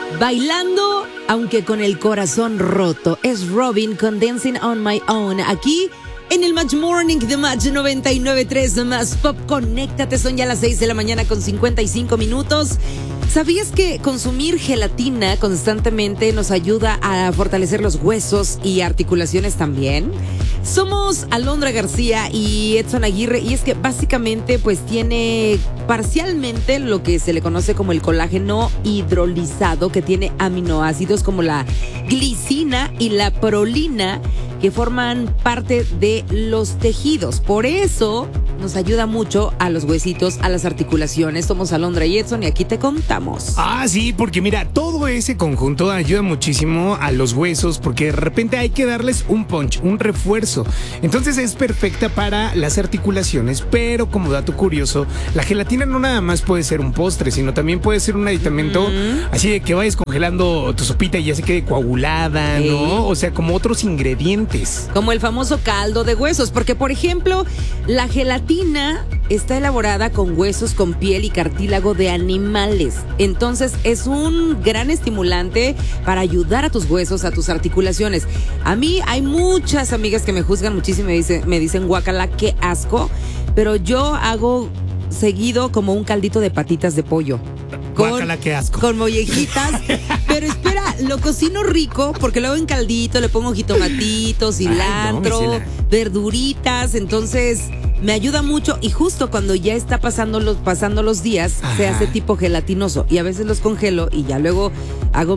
Bailando, aunque con el corazón roto. Es Robin con Dancing on My Own. Aquí en el Match Morning de Match 99.3 Más Pop. Conéctate, son ya las 6 de la mañana con 55 minutos. ¿Sabías que consumir gelatina constantemente nos ayuda a fortalecer los huesos y articulaciones también? Somos Alondra García y Edson Aguirre, y es que básicamente pues tiene parcialmente lo que se le conoce como el colágeno hidrolizado, que tiene aminoácidos como la glicina y la prolina, que forman parte de los tejidos. Por eso nos ayuda mucho a los huesitos, a las articulaciones. Somos Alondra y Edson y aquí te contamos. Sí, porque mira, todo ese conjunto ayuda muchísimo a los huesos, porque de repente hay que darles un punch, un refuerzo. Entonces es perfecta para las articulaciones, pero como dato curioso, la gelatina no nada más puede ser un postre, sino también puede ser un aditamento, así de que vayas congelando tu sopita y ya se quede coagulada, ¿no? O sea, como otros ingredientes. Como el famoso caldo de huesos, porque por ejemplo, la gelatina está elaborada con huesos, con piel y cartílago de animales. Entonces es un gran estimulante para ayudar a tus huesos, a tus articulaciones. A mí hay muchas amigas que me juzgan muchísimo y me dicen guácala, qué asco, pero yo hago seguido como un caldito de patitas de pollo. Guácala, qué asco. Con mollejitas. Pero espera, lo cocino rico porque lo hago en caldito, le pongo jitomatitos, cilantro, verduritas, entonces me ayuda mucho. Y justo cuando ya está pasando los días, se hace tipo gelatinoso. Y a veces los congelo y ya luego hago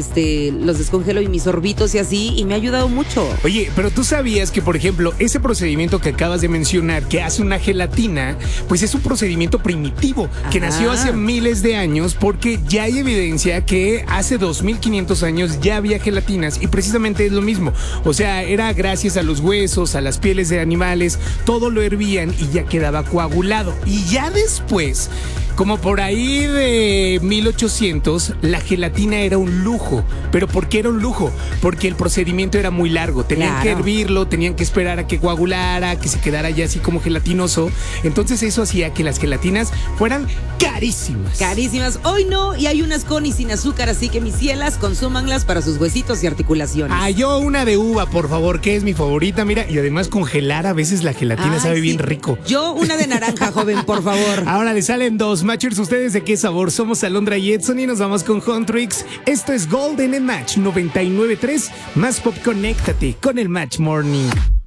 los descongelo y mis sorbitos y así, y me ha ayudado mucho. Oye, pero tú sabías que, por ejemplo, ese procedimiento que acabas de mencionar, que hace una gelatina, pues es un procedimiento primitivo que nació hace miles de años, porque ya hay evidencia que hace 2500 años ya había gelatinas, y precisamente es lo mismo. O sea, era gracias a los huesos, a las pieles de animales, todo lo hervían y ya quedaba coagulado. Y ya después, como por ahí de 1800, la gelatina era un lujo. ¿Pero por qué era un lujo? Porque el procedimiento era muy largo. Tenían que hervirlo, tenían que esperar a que coagulara, que se quedara ya así como gelatinoso. Entonces eso hacía que las gelatinas fueran carísimas. Carísimas. Hoy no, y hay unas con y sin azúcar, así que mis cielas, consúmanlas para sus huesitos y articulaciones. Yo una de uva, por favor, que es mi favorita. Mira, y además congelar a veces la gelatina sabe bien rico. Yo una de naranja, joven, por favor. Ahora le salen dos. Matchers, ¿ustedes de qué sabor? Somos Alondra y Edson y nos vamos con Huntrix. Esto es Golden en Match 99.3. Más Pop, conéctate con el Match Morning.